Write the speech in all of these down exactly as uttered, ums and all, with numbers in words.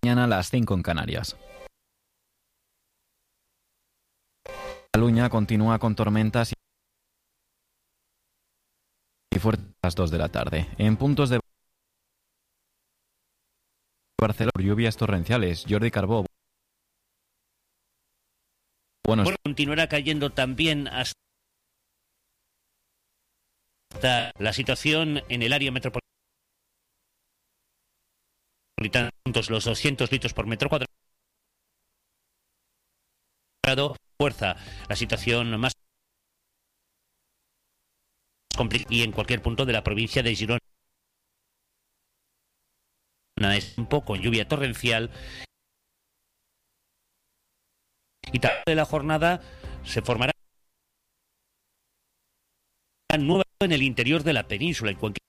Mañana a las cinco en Canarias. Cataluña continúa con tormentas y fuertes a las dos de la tarde. En puntos de Barcelona, lluvias torrenciales. Jordi Carbó. Bueno, continuará cayendo también hasta la situación en el área metropolitana, juntos los doscientos litros por metro cuadrado. Fuerza la situación más complicada y en cualquier punto de la provincia de Girona es un poco lluvia torrencial. Y tarde de la jornada se formará nueva en el interior de la península, en cualquier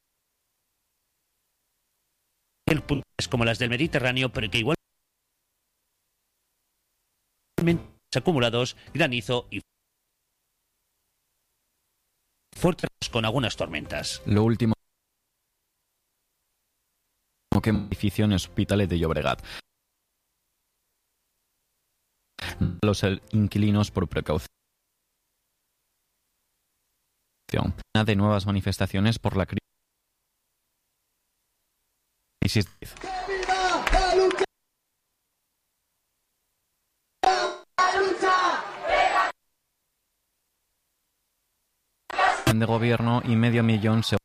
punto, como las del Mediterráneo, pero que igualmente acumulados, granizo y fuertes con algunas tormentas. Lo último que edificio en el Hospitalet de Llobregat. Los inquilinos por precaución. De nuevas manifestaciones por la crisis. De gobierno y medio millón según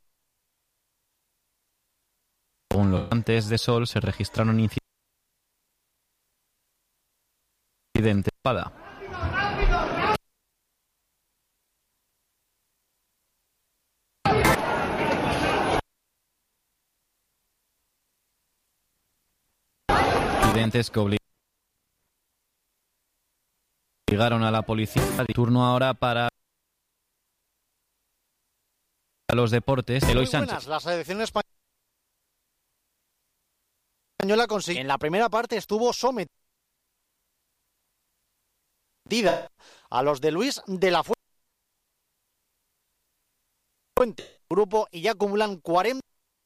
los antes de Sol se registraron incidentes. Incidentes que obligaron a la policía. Turno ahora para los deportes. Eloy Sánchez. La selección española consiguió. En la primera parte estuvo sometida a los de Luis de la Fuente grupo y ya acumulan cuarenta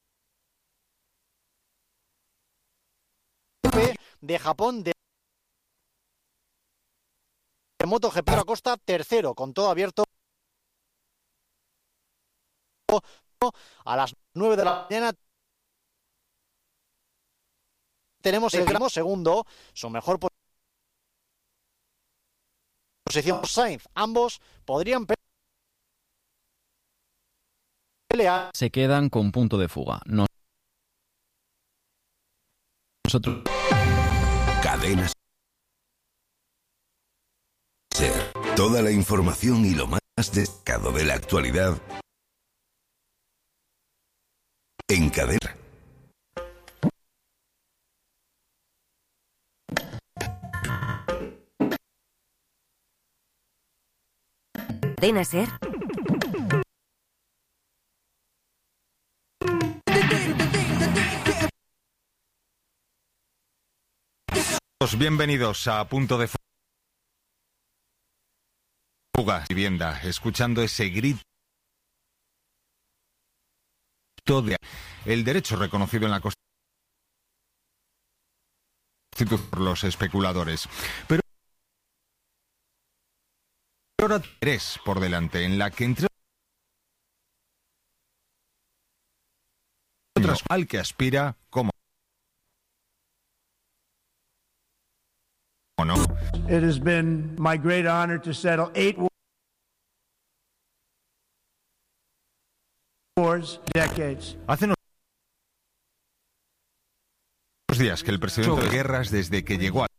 de Japón de MotoGP. Acosta tercero con todo abierto a las nueve de la mañana. Tenemos el gramo segundo, su mejor posición. Sainz, ambos podrían pelear. Se quedan con punto de fuga. No. Nosotros. Cadenas Ser. Toda la información y lo más destacado de la actualidad en Cadena. Cadena Ser. Bienvenidos a Punto de Fuga. Vivienda, escuchando ese grito de el derecho reconocido en la Constitución por los especuladores. Pero ahora tres por delante, en la que entre otras al que aspira como ¿o no? It has been my great honor to settle eight wars, decades. Hace unos días que el presidente de guerras desde que llegó a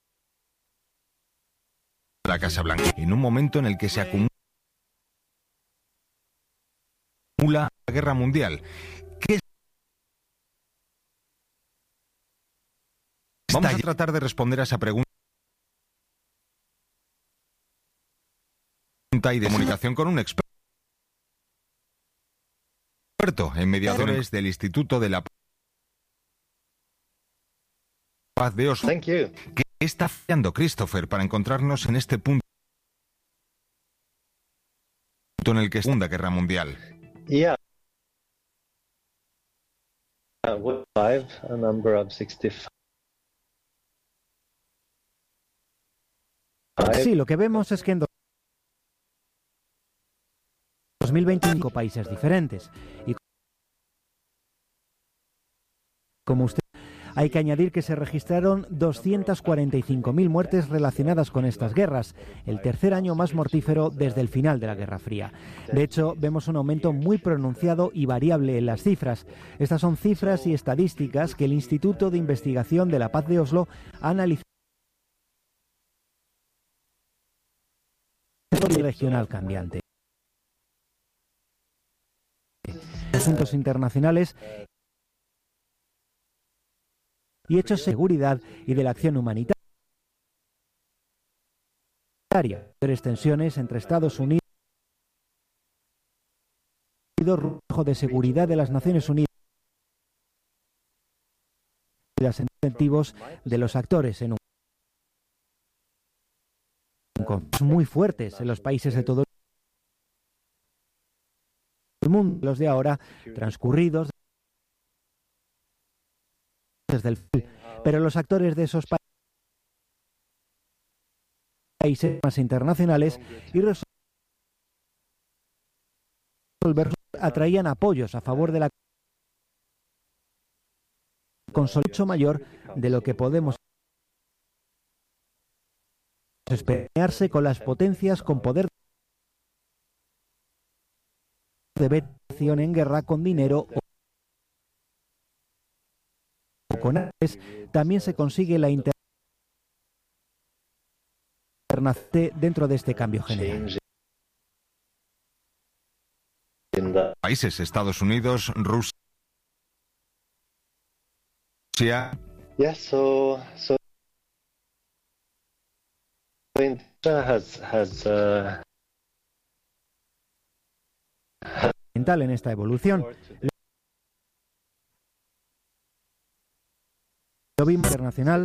la Casa Blanca, en un momento en el que se acumula la guerra mundial. ¿Qué Vamos a tratar de responder a esa pregunta y de comunicación con un experto en mediadores del Instituto de la Paz de Oslo. ¿Qué está fallando Christopher para encontrarnos en este punto en el que es la Segunda Guerra Mundial? Yeah. Uh, five, a number of sixty-five Sí, lo que vemos es que en dos mil veinticinco países diferentes. Y como usted, hay que añadir que se registraron doscientas cuarenta y cinco mil muertes relacionadas con estas guerras, el tercer año más mortífero desde el final de la Guerra Fría. De hecho, vemos un aumento muy pronunciado y variable en las cifras. Estas son cifras y estadísticas que el Instituto de Investigación de la Paz de Oslo ha analizado regional cambiante. Asuntos internacionales y hechos de seguridad y de la acción humanitaria. Tres tensiones entre Estados Unidos y el Consejo de Seguridad de las Naciones Unidas y los incentivos de los actores en un muy fuertes en los países de todo el mundo, los de ahora transcurridos desde el pero los actores de esos países más internacionales y resolver atraían apoyos a favor de la consolidación mayor de lo que podemos esperarse con las potencias con poder de vetación en guerra con dinero o con armas. También se consigue la internación dentro de este cambio general. Países, Estados Unidos, Rusia. Yeah, so so has has uh, en esta evolución. Lo vimos internacional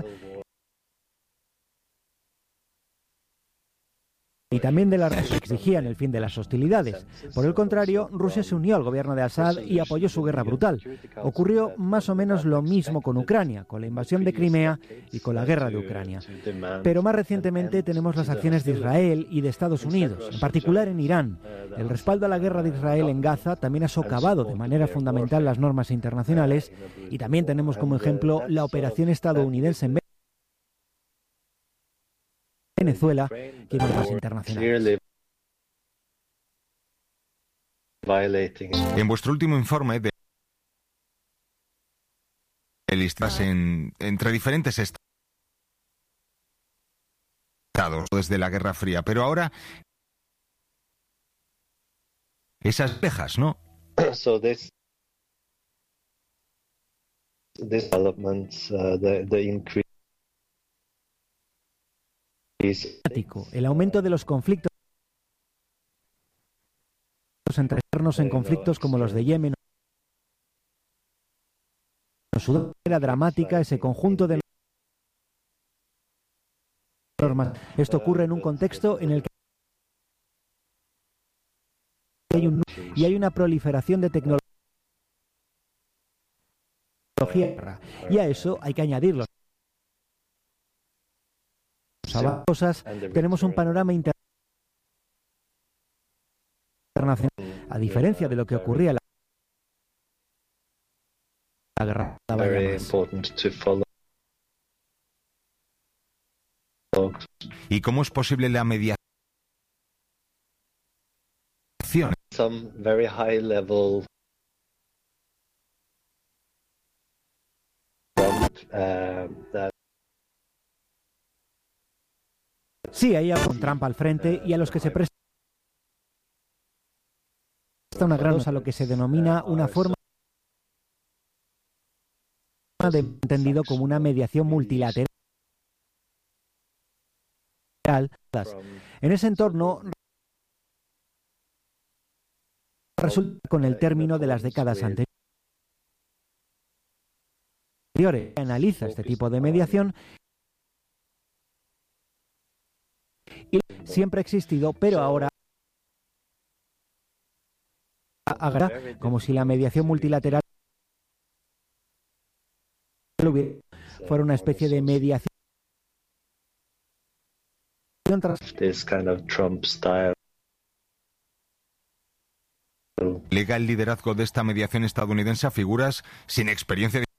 y también de las que exigían el fin de las hostilidades. Por el contrario, Rusia se unió al gobierno de Assad y apoyó su guerra brutal. Ocurrió más o menos lo mismo con Ucrania, con la invasión de Crimea y con la guerra de Ucrania. Pero más recientemente tenemos las acciones de Israel y de Estados Unidos, en particular en Irán. El respaldo a la guerra de Israel en Gaza también ha socavado de manera fundamental las normas internacionales y también tenemos como ejemplo la operación estadounidense en Venezuela, que normas internacionales. En vuestro último informe de listas en, entre diferentes estados desde la Guerra Fría, pero ahora esas vejas, ¿no? So this this developments uh, the the increase el aumento de los conflictos entre internos en conflictos como los de Yemen o Sudán era dramática ese conjunto de normas. Esto ocurre en un contexto en el que hay un y hay una proliferación de tecnología y a eso hay que añadirlo. Cosas, tenemos un panorama internacional, a diferencia de lo que ocurría en la guerra. ¿Y cómo es posible la mediación? Some very high level uh, that Sí, hay con Trump al frente y a los que se presta una gran a lo que se denomina una forma de entendido como una mediación multilateral. En ese entorno resulta con el término de las décadas anteriores. Analiza este tipo de mediación y siempre ha existido, pero ahora como si la mediación multilateral fuera una especie de mediación decisión tras this kind of Trump style. ¿Lega el liderazgo de esta mediación estadounidense a figuras sin experiencia de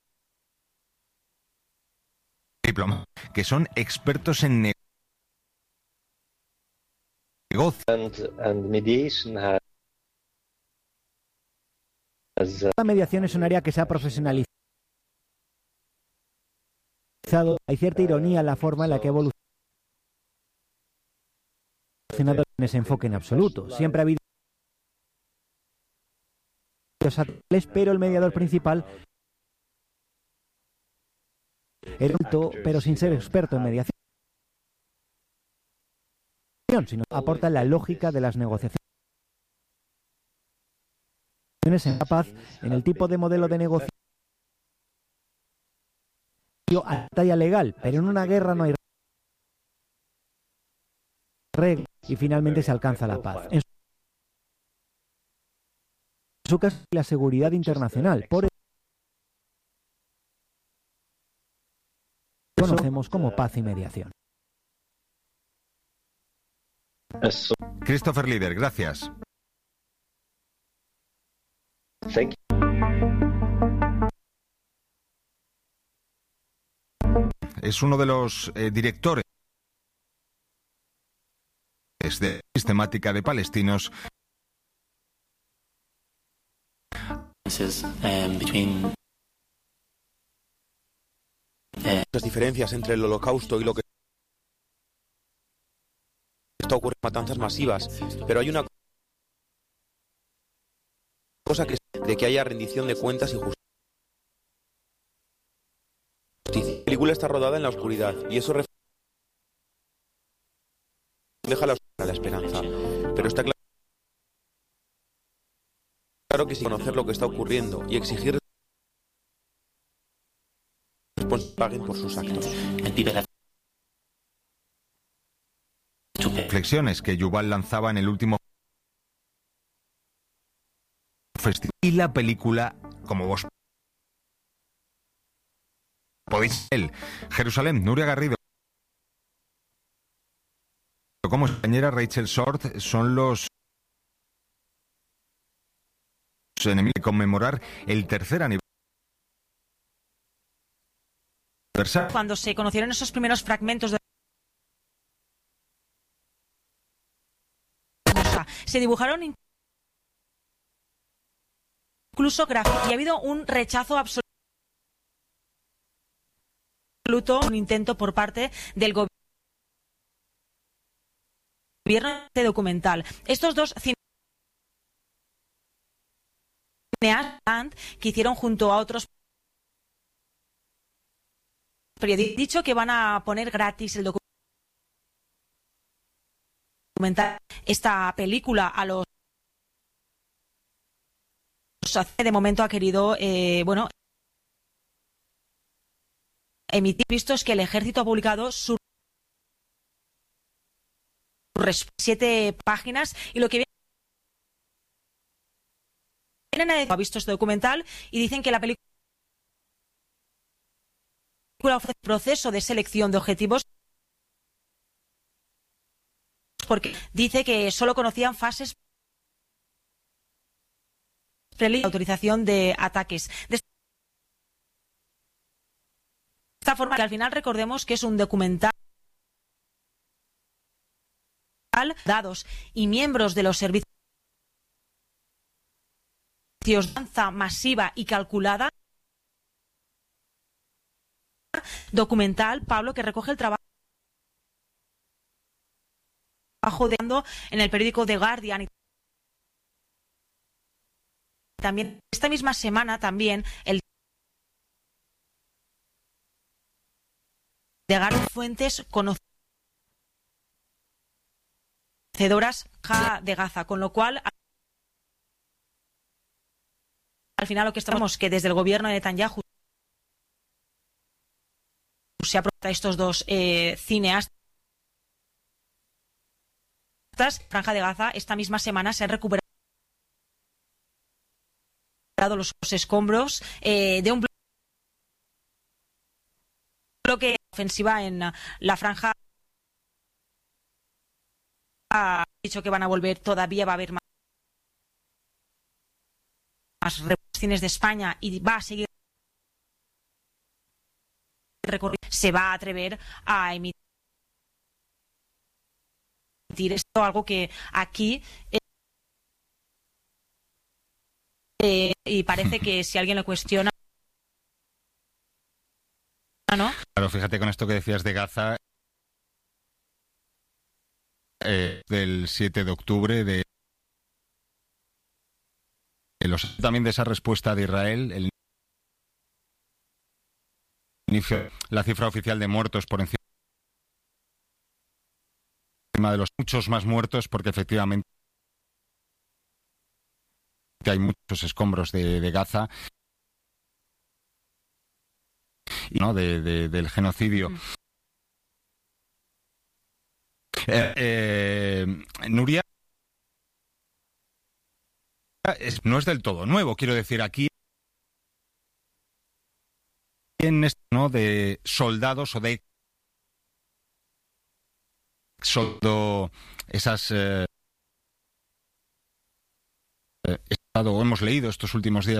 diploma, que son expertos en ne- negocio? And, and mediation has, has uh, La mediación es un área que se ha profesionalizado. Hay cierta ironía en la forma en la que ha evolucionado en ese enfoque en absoluto. Siempre ha habido, pero el mediador principal era alto, pero sin ser experto en mediación, sino aporta la lógica de las negociaciones en la paz, en el tipo de modelo de negocio a talla legal, pero en una guerra no hay reglas y finalmente se alcanza la paz. En su caso, la seguridad internacional, por eso conocemos como paz y mediación. Christopher Lieder, gracias. thank you. Es uno de los eh, directores de sistemática de palestinos. Las diferencias entre el Holocausto y lo que está ocurriendo, matanzas masivas, pero hay una cosa que es de que haya rendición de cuentas y justicia. La película está rodada en la oscuridad y eso refleja la oscuridad, la esperanza, pero está claro claro que sí, conocer lo que está ocurriendo y exigir que paguen por sus actos. Reflexiones que Yuval lanzaba en el último festival. Y la película, como vos podéis ver, Jerusalén, Nuria Garrido, como compañera Rachel Short, son los enemigos de conmemorar el tercer aniversario. Cuando se conocieron esos primeros fragmentos de se dibujaron incluso gráficos y ha habido un rechazo absoluto, un intento por parte del gobierno de documental. Estos dos cineastas que hicieron junto a otros periodistas dicho que van a poner gratis el documental, esta película a los de momento ha querido eh, bueno emitir vistos que el ejército ha publicado sus siete páginas y lo que vienen a decir, ha visto este documental y dicen que la película ofrece un proceso de selección de objetivos porque dice que solo conocían fases de autorización de ataques. De esta forma, que al final recordemos que es un documental dados y miembros de los servicios de danza masiva y calculada documental, Pablo, que recoge el trabajo de en el periódico The Guardian y también esta misma semana también el de Guardian fuentes conocedoras de Gaza, con lo cual al final lo que estamos que desde el gobierno de Netanyahu se aprueba estos dos eh, cineastas. Franja de Gaza esta misma semana se han recuperado los escombros eh, de un bloque ofensiva en la franja ha dicho que van a volver, todavía va a haber más, más revoluciones de España y va a seguir recorriendo, se va a atrever a emitir esto, algo que aquí eh, eh, y parece que si alguien lo cuestiona, ¿no? Claro, fíjate con esto que decías de Gaza, eh, del siete de octubre, de, de los, también de esa respuesta de Israel, el inicio, la cifra oficial de muertos por encima de los muchos más muertos, porque efectivamente hay muchos escombros de, de Gaza, ¿no? de, de, del genocidio. Mm. Eh, eh, Nuria, es, no es del todo nuevo, quiero decir, aquí en esto, ¿no? de soldados o de soldo, esas eh, estado, o hemos leído estos últimos días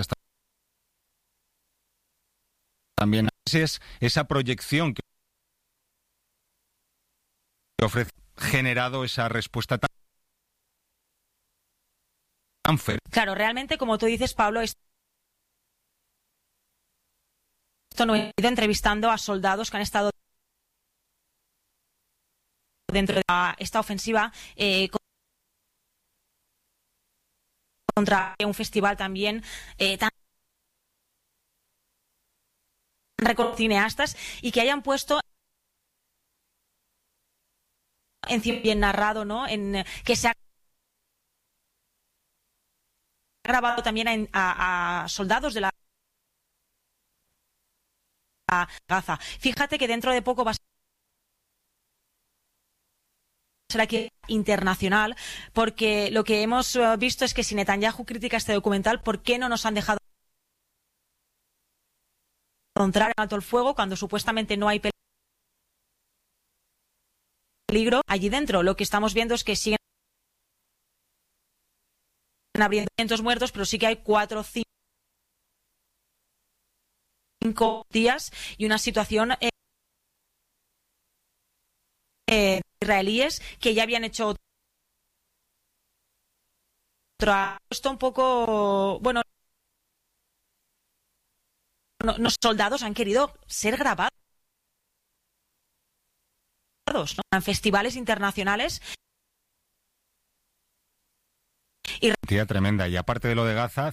también es esa proyección que ofrece, generado esa respuesta tan, tan férrea. Claro, realmente, como tú dices, Pablo, esto no he ido entrevistando a soldados que han estado dentro de esta ofensiva eh, contra un festival también eh, tan reconocido cineastas y que hayan puesto en bien narrado, ¿no? En que se ha grabado también en, a, a soldados de la a Gaza. Fíjate que dentro de poco va a ser aquí internacional, porque lo que hemos visto es que si Netanyahu critica este documental, ¿por qué no nos han dejado entrar en alto el fuego cuando supuestamente no hay peligro allí dentro? Lo que estamos viendo es que siguen abriendo cientos muertos, pero sí que hay cuatro o cinco días y una situación eh, eh, israelíes que ya habían hecho otra, esto un poco, bueno, no, los soldados han querido ser grabados, ¿no? En festivales internacionales. Y tía, tremenda. Y aparte de lo de Gaza,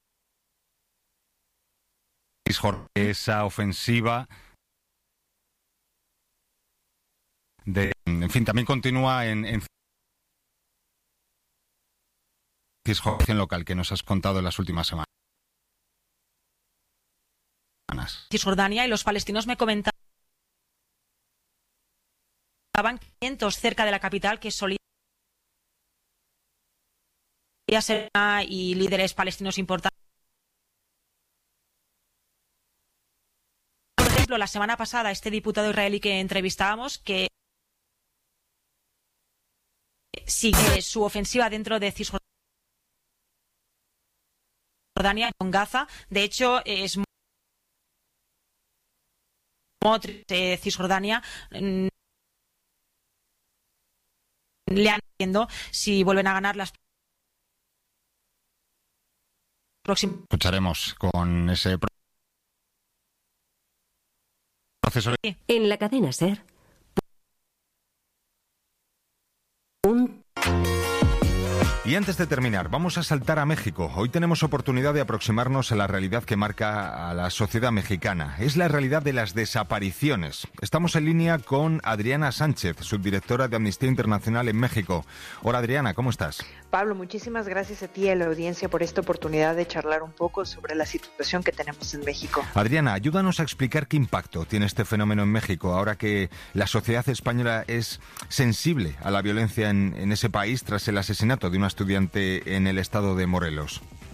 esa ofensiva de, en fin, también continúa en, en Cisjordania local que nos has contado en las últimas semanas. Cisjordania, y los palestinos me comentaban cientos cerca de la capital que solía ser y líderes palestinos importantes. Por ejemplo, la semana pasada este diputado israelí que entrevistábamos que sigue su ofensiva dentro de Cisjordania con Gaza. De hecho, es muy triste Cisjordania. Le han viendo si vuelven a ganar las próximas. Escucharemos con ese proceso. En la cadena SER. Un... Y antes de terminar, vamos a saltar a México. Hoy tenemos oportunidad de aproximarnos a la realidad que marca a la sociedad mexicana. Es la realidad de las desapariciones. Estamos en línea con Adriana Sánchez, subdirectora de Amnistía Internacional en México. Hola Adriana, ¿cómo estás? Pablo, muchísimas gracias a ti y a la audiencia por esta oportunidad de charlar un poco sobre la situación que tenemos en México. Adriana, ayúdanos a explicar qué impacto tiene este fenómeno en México, ahora que la sociedad española es sensible a la violencia en, en ese país tras el asesinato de una estudiante en el estado de Morelos.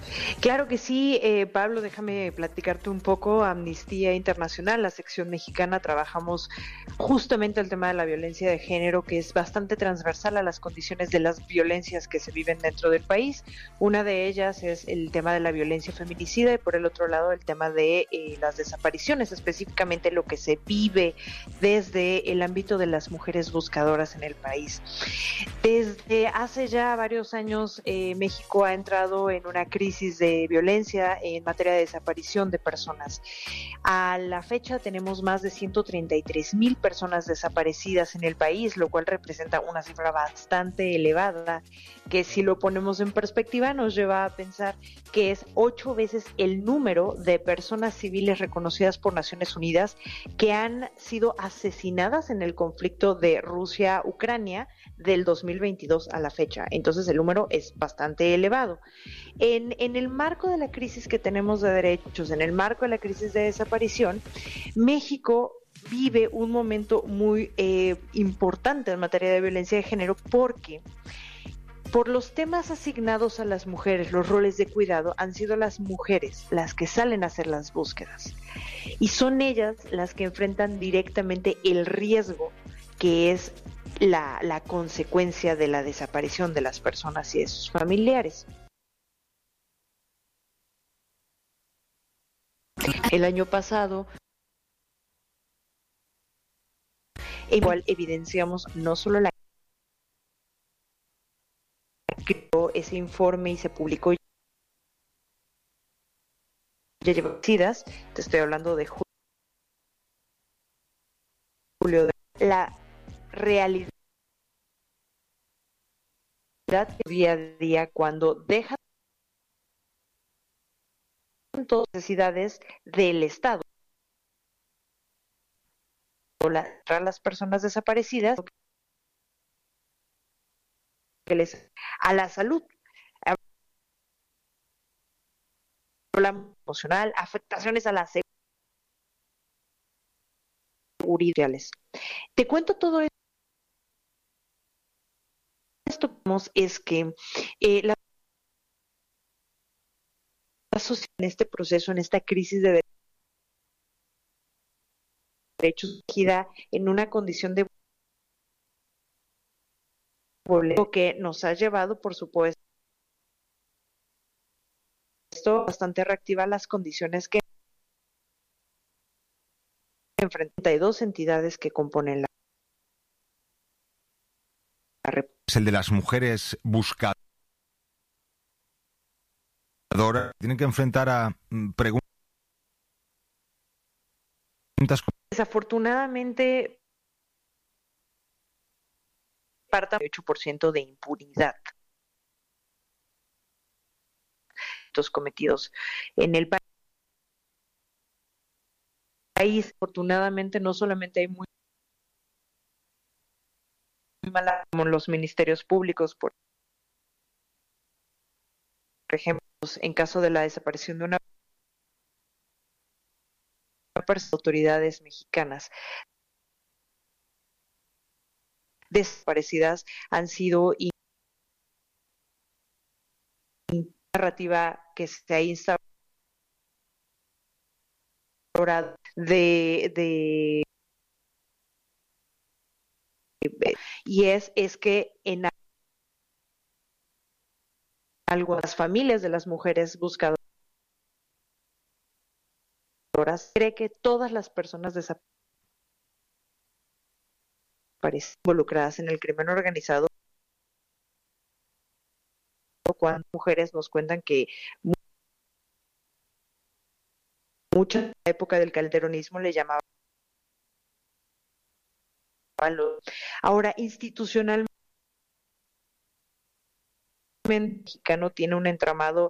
Claro que sí, eh, Pablo, déjame platicarte un poco. Amnistía Internacional, la sección mexicana, trabajamos justamente el tema de la violencia de género, que es bastante transversal a las condiciones de las violencias que se viven dentro del país. Una de ellas es el tema de la violencia feminicida y por el otro lado el tema de eh, las desapariciones, específicamente lo que se vive desde el ámbito de las mujeres buscadoras en el país. Desde hace ya varios años eh, México ha entrado en una crisis de violencia en materia de desaparición de personas. A la fecha tenemos más de ciento treinta y tres mil personas desaparecidas en el país, lo cual representa una cifra bastante elevada, que si lo ponemos en perspectiva nos lleva a pensar que es ocho veces el número de personas civiles reconocidas por Naciones Unidas que han sido asesinadas en el conflicto de Rusia-Ucrania del dos mil veintidós a la fecha. Entonces el número es bastante elevado. En, en el marco de la crisis que tenemos de derechos, en el marco de la crisis de desaparición, México vive un momento muy eh, importante en materia de violencia de género porque por los temas asignados a las mujeres, los roles de cuidado, han sido las mujeres las que salen a hacer las búsquedas y son ellas las que enfrentan directamente el riesgo que es la, la consecuencia de la desaparición de las personas y de sus familiares. El año pasado, igual evidenciamos no solo la creó ese informe y se publicó ya lleva cidas, te estoy hablando de julio, de la realidad día a día cuando dejan todas las necesidades del Estado. Para las personas desaparecidas, que les, a la salud, problema emocional, afectaciones a la seguridad. Te cuento todo esto. Esto es que eh, la sociedad en este proceso, en esta crisis de derechos, en una condición de lo que nos ha llevado, por supuesto, bastante reactiva las condiciones que enfrentan y dos entidades que componen la, la República. Es el de las mujeres buscadoras. Tienen que enfrentar a mm, preguntas. Desafortunadamente, parta del ocho por ciento de impunidad. Cometidos en el país, afortunadamente no solamente hay muy, muy mala como los ministerios públicos, por ejemplo, en caso de la desaparición de una persona, autoridades mexicanas desaparecidas han sido y narrativa que se ha instaurado de, de y es es que en algo las familias de las mujeres buscadoras cree que todas las personas desaparecidas involucradas en el crimen organizado, cuando mujeres nos cuentan que mucha en la época del calderonismo le llamaban. Ahora, institucionalmente, el mexicano tiene un entramado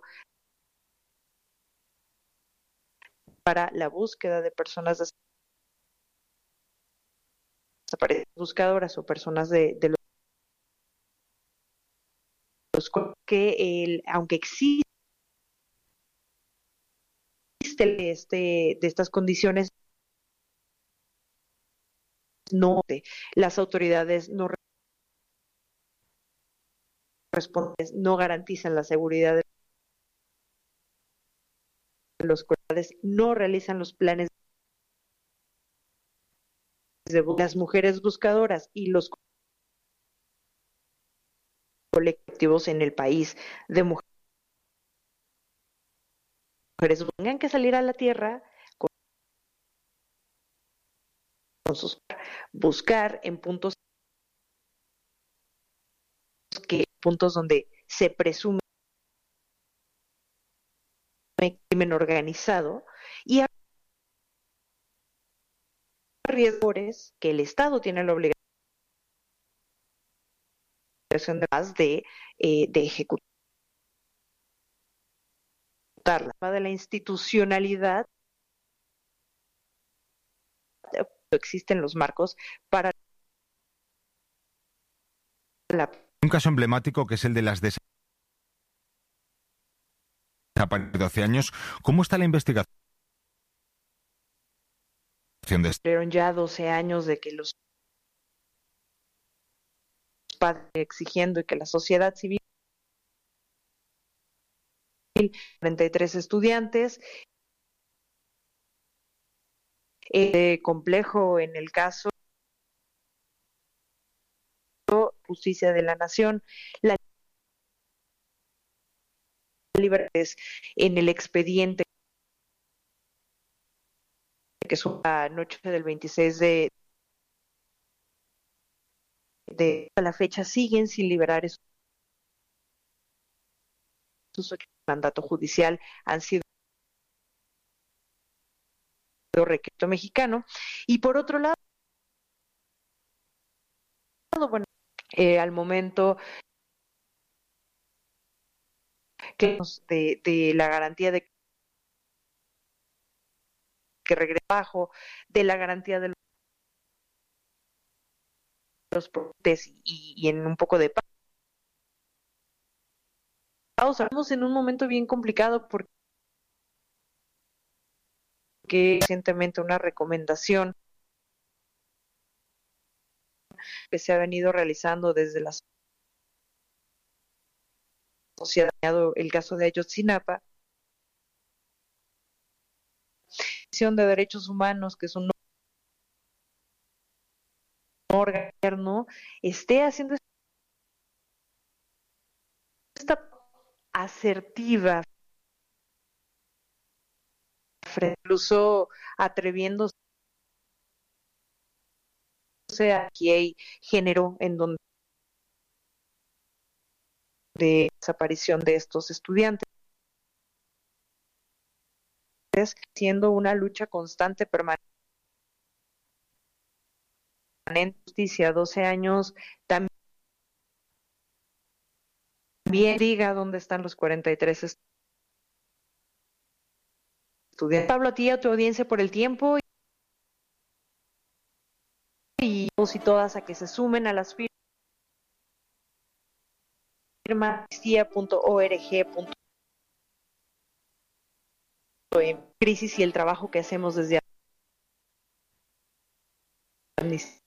para la búsqueda de personas desaparecidas, buscadoras o personas de, de los que el, aunque existe este de estas condiciones, no las autoridades no responden, no garantizan la seguridad de los comunidades no realizan los planes de las mujeres buscadoras y los colectivos en el país de mujeres tengan que salir a la tierra con, con sus buscar en puntos que puntos donde se presume crimen organizado y a riesgos que el Estado tiene la obligación de, de, eh, de ejecutar de la institucionalidad. Existen los marcos para la... Un caso emblemático que es el de las desapariciones de doce años. ¿Cómo está la investigación de esto? Fueron ya doce años de que los padres exigiendo y que la sociedad civil, cuarenta y tres estudiantes, eh, complejo en el caso Justicia de la Nación, la libertad en el expediente que es la noche del veintiséis de, de a la fecha siguen sin liberar esos mandato judicial, han sido requisito mexicano. Y por otro lado, bueno, eh, al momento que de, de la garantía de que regrese bajo, de la garantía de los proyectos y, y en un poco de pausa. Estamos en un momento bien complicado porque recientemente una recomendación que se ha venido realizando desde la sociedad, el caso de Ayotzinapa, de derechos humanos, que es un órgano, esté haciendo esta asertiva, incluso atreviéndose a que hay género en donde de desaparición de estos estudiantes, siendo una lucha constante, permanente, justicia, doce años, también diga dónde están los cuarenta y tres estudiantes. Pablo, a ti y a tu audiencia por el tiempo y todos y todas a que se sumen a las firmas amnistía punto org punto en crisis y el trabajo que hacemos desde Amnistía.